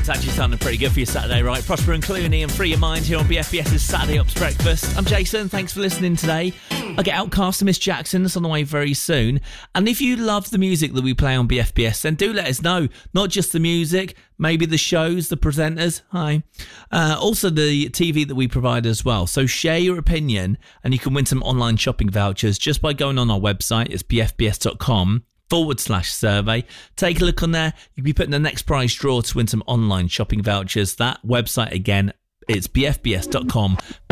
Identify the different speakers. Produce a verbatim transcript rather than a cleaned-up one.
Speaker 1: It's actually sounding pretty good for your Saturday, right? Prosper and Clooney and Free Your Mind here on BFBS's Saturday Ups Breakfast. I'm Jason. Thanks for listening today. I get Outcast and Miss Jackson. That's on the way very soon. And if you love the music that we play on B F B S, then do let us know. Not just the music, maybe the shows, the presenters. Hi. Uh, also the T V that we provide as well. So share your opinion and you can win some online shopping vouchers just by going on our website. It's bfbs.com forward slash survey. Take a look on there. You'll be putting the next prize draw to win some online shopping vouchers. That website again, it's bfbs.com